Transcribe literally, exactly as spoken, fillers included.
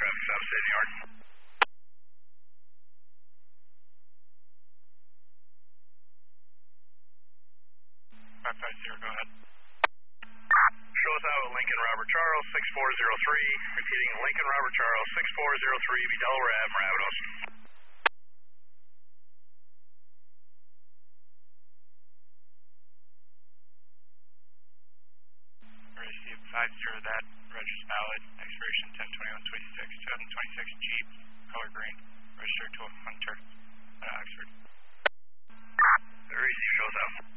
traffic stop, State Yard. five five zero, go ahead. Show us out with Lincoln Robert Charles, six four zero three. Repeating, Lincoln Robert Charles, six four zero three, Delaware Ave, Rapidos. Received five zero, that register valid, expiration ten twenty-one twenty-six, twenty twenty-six Jeep, color green, registered to a Hunter, uh, Oxford. Very easy, show us out.